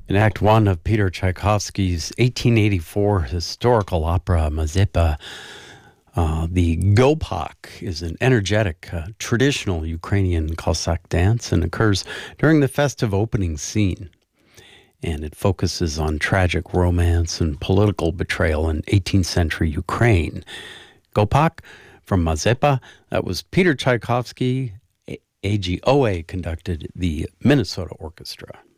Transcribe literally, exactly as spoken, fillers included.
In Act One of Peter Tchaikovsky's eighteen eighty-four historical opera Mazepa, uh, the Gopak is an energetic, uh, traditional Ukrainian Cossack dance and occurs during the festive opening scene. And it focuses on tragic romance and political betrayal in eighteenth century Ukraine. Gopak from Mazepa, that was Peter Tchaikovsky. A G O A conducted the Minnesota Orchestra.